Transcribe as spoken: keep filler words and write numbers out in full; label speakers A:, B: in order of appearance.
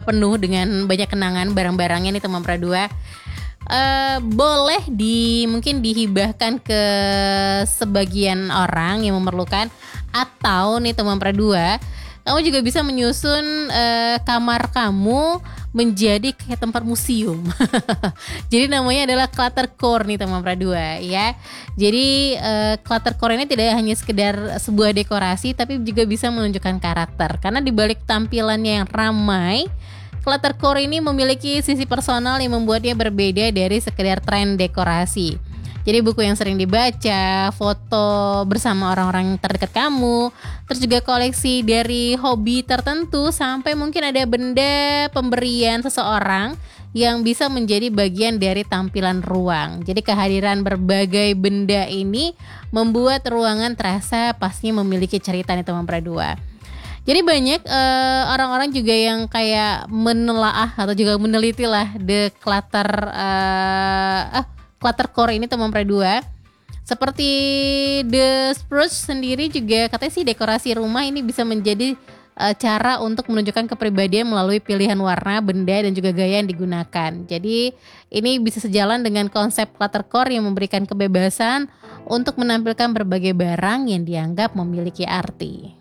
A: penuh dengan banyak kenangan barang-barangnya nih teman Pradua. Uh, boleh di mungkin dihibahkan ke sebagian orang yang memerlukan, atau nih teman Pradua, kamu juga bisa menyusun uh, kamar kamu menjadi kayak tempat museum. Jadi namanya adalah cluttercore nih teman Pradua ya. Jadi uh, cluttercore ini tidak hanya sekedar sebuah dekorasi, tapi juga bisa menunjukkan karakter. Karena di balik tampilannya yang ramai, cluttercore ini memiliki sisi personal yang membuatnya berbeda dari sekedar tren dekorasi. Jadi buku yang sering dibaca, foto bersama orang-orang terdekat kamu, terus juga koleksi dari hobi tertentu, sampai mungkin ada benda pemberian seseorang yang bisa menjadi bagian dari tampilan ruang. Jadi kehadiran berbagai benda ini membuat ruangan terasa pastinya memiliki cerita nih teman Pradua. Jadi banyak uh, orang-orang juga yang kayak menelaah atau juga meneliti lah the clutter uh, ah, cluttercore ini teman Pradua. Seperti The Spruce sendiri juga katanya sih dekorasi rumah ini bisa menjadi uh, cara untuk menunjukkan kepribadian melalui pilihan warna, benda dan juga gaya yang digunakan. Jadi ini bisa sejalan dengan konsep cluttercore yang memberikan kebebasan untuk menampilkan berbagai barang yang dianggap memiliki arti.